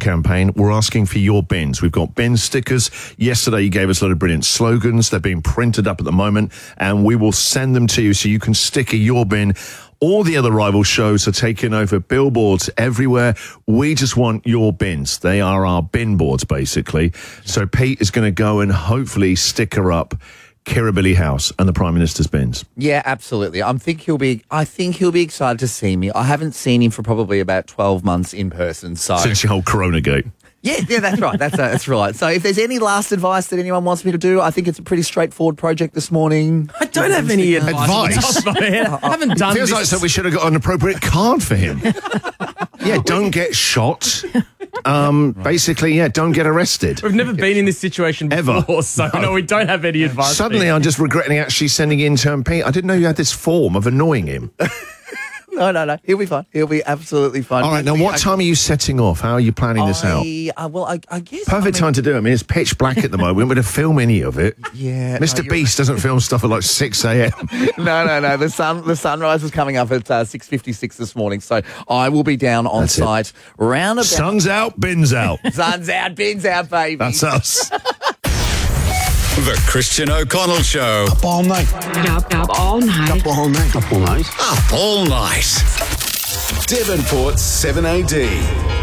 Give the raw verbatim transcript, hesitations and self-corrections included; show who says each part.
Speaker 1: campaign. We're asking for your bins. We've got bin stickers. Yesterday, you gave us a lot of brilliant slogans. They're being printed up at the moment, and we will send them to you so you can sticker your bin. All the other rival shows are taking over billboards everywhere. We just want your bins. They are our bin boards, basically. So Pete is going to go and hopefully sticker up Kirribilli House and the Prime Minister's bins.
Speaker 2: Yeah, absolutely. I think he'll be. I think he'll be excited to see me. I haven't seen him for probably about twelve months in person. So
Speaker 1: since your whole Corona Gate.
Speaker 2: Yeah, yeah, that's right. That's uh, that's right. So if there's any last advice that anyone wants me to do, I think it's a pretty straightforward project this morning.
Speaker 3: I don't have any advice. I haven't done
Speaker 1: Feels
Speaker 3: this.
Speaker 1: like so we should have got an appropriate card for him. Yeah, don't get shot. Um, basically, yeah, don't get arrested.
Speaker 3: We've never been in this situation before,
Speaker 1: Ever.
Speaker 3: so no. no, we don't have any advice.
Speaker 1: Suddenly, I'm just regretting actually sending intern Pete. I didn't know you had this form of annoying him.
Speaker 2: No, no, no. He'll be fine. He'll be absolutely fine.
Speaker 1: All right, now what time are you setting off? How are you planning this out?
Speaker 2: I, uh, well, I, I guess...
Speaker 1: Perfect
Speaker 2: I mean,
Speaker 1: time to do it. I mean, it's pitch black at the moment. We're going to film any of it.
Speaker 2: Yeah.
Speaker 1: Mister
Speaker 2: no,
Speaker 1: Beast doesn't film stuff at like six a.m.
Speaker 2: No, no, no. The sun, the sunrise is coming up at uh, six fifty-six this morning, so I will be down on
Speaker 1: That's
Speaker 2: site round about...
Speaker 1: Sun's out, bins out.
Speaker 2: Sun's out, bins out, baby.
Speaker 1: That's us.
Speaker 4: The Christian O'Connell Show.
Speaker 5: Up all night.
Speaker 6: Up, up all night.
Speaker 5: Up all night. Up all night.
Speaker 4: Up all night. Devonport's seven A D.